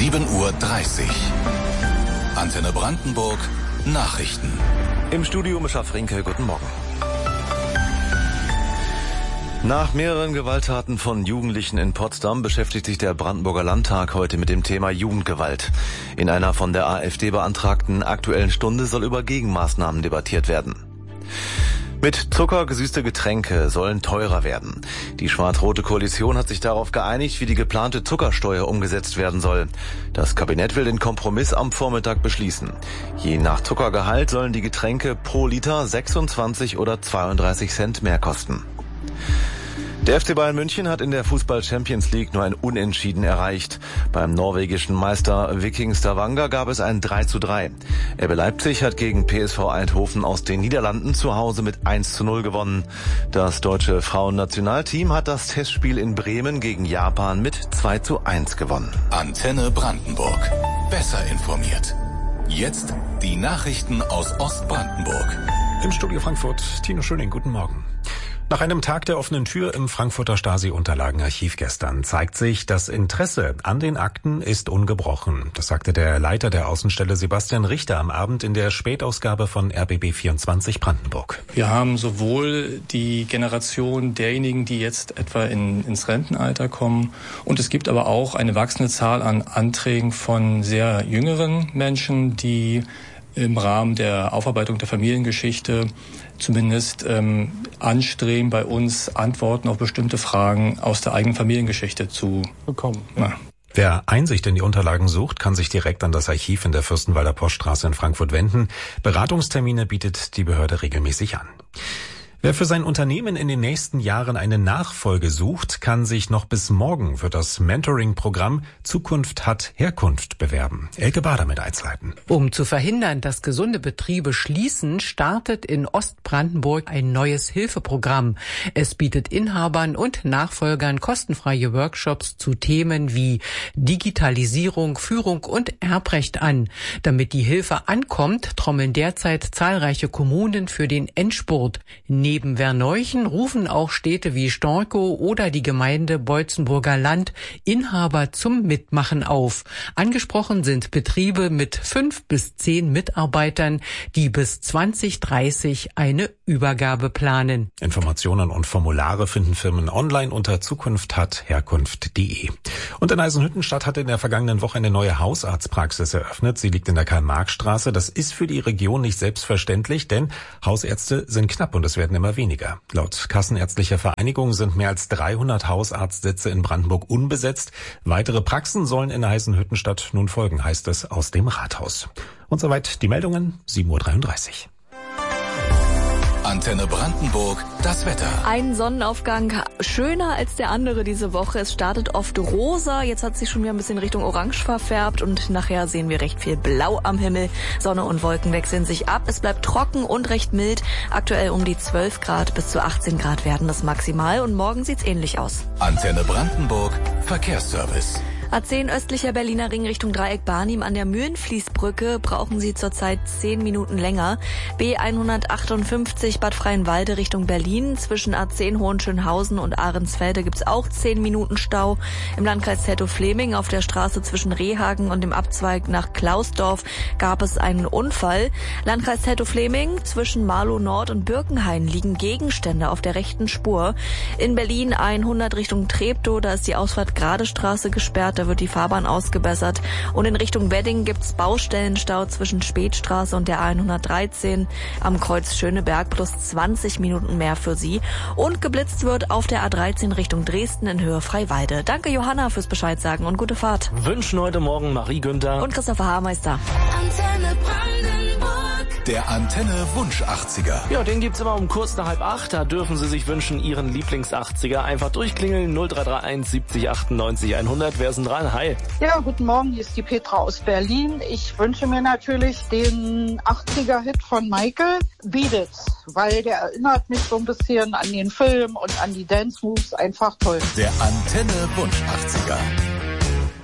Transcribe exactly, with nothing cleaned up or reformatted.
sieben Uhr dreißig. Antenne Brandenburg Nachrichten. Im Studio Mischa Frinke, guten Morgen. Nach mehreren Gewalttaten von Jugendlichen in Potsdam beschäftigt sich der Brandenburger Landtag heute mit dem Thema Jugendgewalt. In einer von der AfD beantragten Aktuellen Stunde soll über Gegenmaßnahmen debattiert werden. Mit Zucker gesüßte Getränke sollen teurer werden. Die schwarz-rote Koalition hat sich darauf geeinigt, wie die geplante Zuckersteuer umgesetzt werden soll. Das Kabinett will den Kompromiss am Vormittag beschließen. Je nach Zuckergehalt sollen die Getränke pro Liter sechsundzwanzig oder zweiunddreißig Cent mehr kosten. Der F C Bayern München hat in der Fußball-Champions League nur ein Unentschieden erreicht. Beim norwegischen Meister Viking Stavanger gab es ein drei zu drei. R B Leipzig hat gegen P S V Eindhoven aus den Niederlanden zu Hause mit eins zu null gewonnen. Das deutsche Frauennationalteam hat das Testspiel in Bremen gegen Japan mit zwei zu eins gewonnen. Antenne Brandenburg. Besser informiert. Jetzt die Nachrichten aus Ostbrandenburg. Im Studio Frankfurt, Tino Schöning, guten Morgen. Nach einem Tag der offenen Tür im Frankfurter Stasi-Unterlagenarchiv gestern zeigt sich, das Interesse an den Akten ist ungebrochen. Das sagte der Leiter der Außenstelle Sebastian Richter am Abend in der Spätausgabe von R B B vierundzwanzig Brandenburg. Wir haben sowohl die Generation derjenigen, die jetzt etwa in, ins Rentenalter kommen, und es gibt aber auch eine wachsende Zahl an Anträgen von sehr jüngeren Menschen, die im Rahmen der Aufarbeitung der Familiengeschichte zumindest ähm, anstreben, bei uns Antworten auf bestimmte Fragen aus der eigenen Familiengeschichte zu bekommen. Ja. Wer Einsicht in die Unterlagen sucht, kann sich direkt an das Archiv in der Fürstenwalder Poststraße in Frankfurt wenden. Beratungstermine bietet die Behörde regelmäßig an. Wer für sein Unternehmen in den nächsten Jahren eine Nachfolge sucht, kann sich noch bis morgen für das Mentoring-Programm Zukunft hat Herkunft bewerben. Elke Bader mit Einzelheiten. Um zu verhindern, dass gesunde Betriebe schließen, startet in Ostbrandenburg ein neues Hilfeprogramm. Es bietet Inhabern und Nachfolgern kostenfreie Workshops zu Themen wie Digitalisierung, Führung und Erbrecht an. Damit die Hilfe ankommt, trommeln derzeit zahlreiche Kommunen für den Endspurt. Neben Verneuchen rufen auch Städte wie Storkow oder die Gemeinde Boitzenburger Land Inhaber zum Mitmachen auf. Angesprochen sind Betriebe mit fünf bis zehn Mitarbeitern, die bis zwanzig dreißig eine Übergabe planen. Informationen und Formulare finden Firmen online unter zukunft hat herkunft punkt de. Und in Eisenhüttenstadt hat in der vergangenen Woche eine neue Hausarztpraxis eröffnet. Sie liegt in der Karl-Marx-Straße. Das ist für die Region nicht selbstverständlich, denn Hausärzte sind knapp und es werden immer weniger. Laut Kassenärztlicher Vereinigung sind mehr als dreihundert Hausarztsitze in Brandenburg unbesetzt. Weitere Praxen sollen in Eisenhüttenstadt nun folgen, heißt es aus dem Rathaus. Und soweit die Meldungen, sieben Uhr dreiunddreißig. Antenne Brandenburg, das Wetter. Ein Sonnenaufgang schöner als der andere diese Woche. Es startet oft rosa, jetzt hat sich schon wieder ein bisschen Richtung orange verfärbt und nachher sehen wir recht viel Blau am Himmel. Sonne und Wolken wechseln sich ab. Es bleibt trocken und recht mild. Aktuell um die zwölf Grad bis zu achtzehn Grad werden das maximal und morgen sieht's ähnlich aus. Antenne Brandenburg, Verkehrsservice. A zehn östlicher Berliner Ring Richtung Dreieck Barnim an der Mühlenfließbrücke brauchen Sie zurzeit zehn Minuten länger. B hundertachtundfünfzig Bad Freienwalde Richtung Berlin. Zwischen A zehn Hohenschönhausen und Ahrensfelde gibt's auch zehn Minuten Stau. Im Landkreis Zertow-Fleming auf der Straße zwischen Rehhagen und dem Abzweig nach Klausdorf gab es einen Unfall. Landkreis Zertow-Fleming zwischen Marlow Nord und Birkenhain liegen Gegenstände auf der rechten Spur. In Berlin hundert Richtung Treptow, da ist die Ausfahrt Gradestraße gesperrt. Da wird die Fahrbahn ausgebessert. Und in Richtung Wedding gibt's Baustellenstau zwischen Spätstraße und der A hundertdreizehn am Kreuz Schöneberg plus zwanzig Minuten mehr für Sie. Und geblitzt wird auf der A dreizehn Richtung Dresden in Höhe Freiwalde. Danke Johanna fürs Bescheid sagen und gute Fahrt. Wünschen heute Morgen Marie Günther und Christopher Haarmeister. Antenne Brandenburg. Der Antenne Wunsch achtziger. Ja, den gibt's immer um kurz nach halb acht. Da dürfen Sie sich wünschen, Ihren Lieblings-achtziger. Einfach durchklingeln null drei drei eins siebzig achtundneunzig hundert. Wer ist denn dran? Hi. Ja, guten Morgen, hier ist die Petra aus Berlin. Ich wünsche mir natürlich den achtziger-Hit von Michael, Beat It, weil der erinnert mich so ein bisschen an den Film und an die Dance-Moves. Einfach toll. Der Antenne Wunsch achtziger.